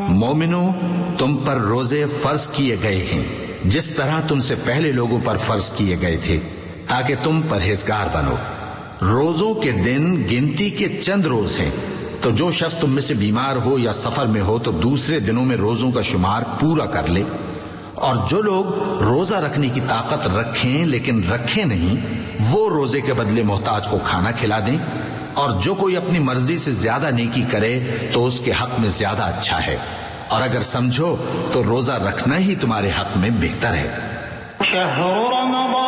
मोमिनो, तुम पर रोजे फर्ज किए गए हैं जिस तरह तुमसे पहले लोगों पर फर्ज किए गए थे, ताकि तुम परहेजगार बनो। रोजों के दिन गिनती के चंद रोज हैं, तो जो शख्स तुम में से बीमार हो या सफर में हो तो दूसरे दिनों में रोजों का शुमार पूरा कर ले। और जो लोग रोजा रखने की ताकत रखें लेकिन रखें नहीं, वो रोजे के बदले मोहताज को खाना खिला दें। और जो कोई अपनी मर्जी से ज्यादा नेकी करे तो उसके हक में ज्यादा अच्छा है। और अगर समझो तो रोजा रखना ही तुम्हारे हक में बेहतर है।